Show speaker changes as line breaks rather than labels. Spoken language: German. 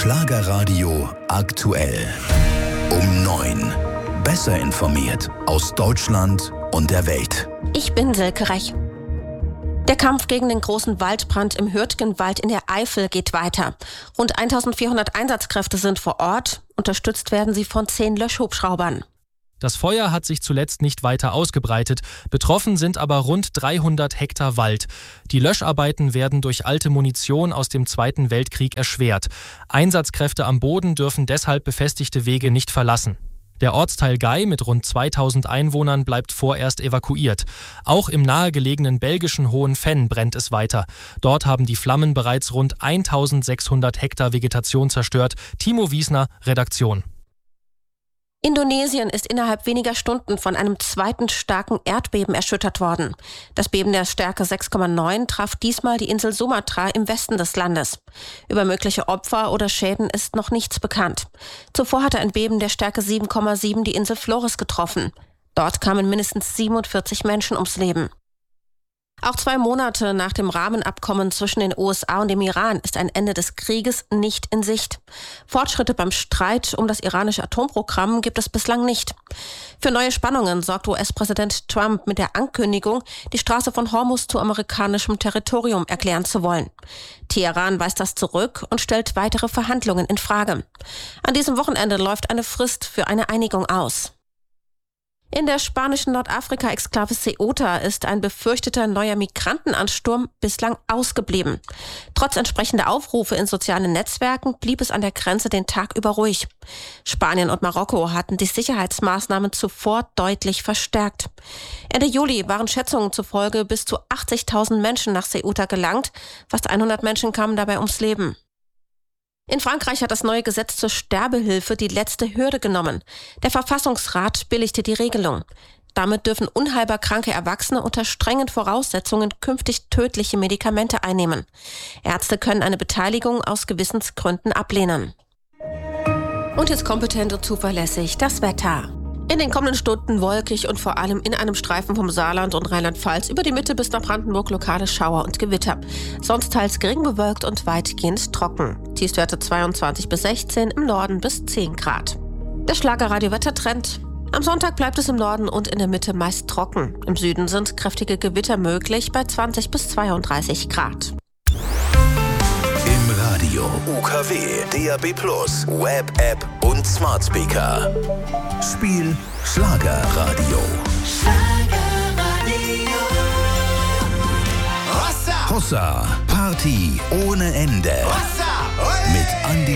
Schlagerradio aktuell. Um 9. Besser informiert aus Deutschland und der Welt.
Ich bin Silke Rech. Der Kampf gegen den großen Waldbrand im Hürtgenwald in der Eifel geht weiter. Rund 1400 Einsatzkräfte sind vor Ort. Unterstützt werden sie von 10 Löschhubschraubern.
Das Feuer hat sich zuletzt nicht weiter ausgebreitet. Betroffen sind aber rund 300 Hektar Wald. Die Löscharbeiten werden durch alte Munition aus dem Zweiten Weltkrieg erschwert. Einsatzkräfte am Boden dürfen deshalb befestigte Wege nicht verlassen. Der Ortsteil Gay mit rund 2000 Einwohnern bleibt vorerst evakuiert. Auch im nahegelegenen belgischen Hohenfenn brennt es weiter. Dort haben die Flammen bereits rund 1600 Hektar Vegetation zerstört. Timo Wiesner, Redaktion.
Indonesien ist innerhalb weniger Stunden von einem zweiten starken Erdbeben erschüttert worden. Das Beben der Stärke 6,9 traf diesmal die Insel Sumatra im Westen des Landes. Über mögliche Opfer oder Schäden ist noch nichts bekannt. Zuvor hatte ein Beben der Stärke 7,7 die Insel Flores getroffen. Dort kamen mindestens 47 Menschen ums Leben. Auch 2 Monate nach dem Rahmenabkommen zwischen den USA und dem Iran ist ein Ende des Krieges nicht in Sicht. Fortschritte beim Streit um das iranische Atomprogramm gibt es bislang nicht. Für neue Spannungen sorgt US-Präsident Trump mit der Ankündigung, die Straße von Hormuz zu amerikanischem Territorium erklären zu wollen. Teheran weist das zurück und stellt weitere Verhandlungen in Frage. An diesem Wochenende läuft eine Frist für eine Einigung aus. In der spanischen Nordafrika-Exklave Ceuta ist ein befürchteter neuer Migrantenansturm bislang ausgeblieben. Trotz entsprechender Aufrufe in sozialen Netzwerken blieb es an der Grenze den Tag über ruhig. Spanien und Marokko hatten die Sicherheitsmaßnahmen zuvor deutlich verstärkt. Ende Juli waren Schätzungen zufolge bis zu 80.000 Menschen nach Ceuta gelangt. Fast 100 Menschen kamen dabei ums Leben. In Frankreich hat das neue Gesetz zur Sterbehilfe die letzte Hürde genommen. Der Verfassungsrat billigte die Regelung. Damit dürfen unheilbar kranke Erwachsene unter strengen Voraussetzungen künftig tödliche Medikamente einnehmen. Ärzte können eine Beteiligung aus Gewissensgründen ablehnen. Und jetzt kompetent und zuverlässig das Wetter. In den kommenden Stunden wolkig und vor allem in einem Streifen vom Saarland und Rheinland-Pfalz über die Mitte bis nach Brandenburg lokale Schauer und Gewitter. Sonst teils gering bewölkt und weitgehend trocken. Tiefstwerte 22 bis 16, im Norden bis 10 Grad. Der Schlagerradio-Wettertrend. Am Sonntag bleibt es im Norden und in der Mitte meist trocken. Im Süden sind kräftige Gewitter möglich bei 20 bis 32 Grad.
Im Radio, UKW, DAB+, Web-App und Smart Speaker. Spiel Schlagerradio. Hossa, Party ohne Ende.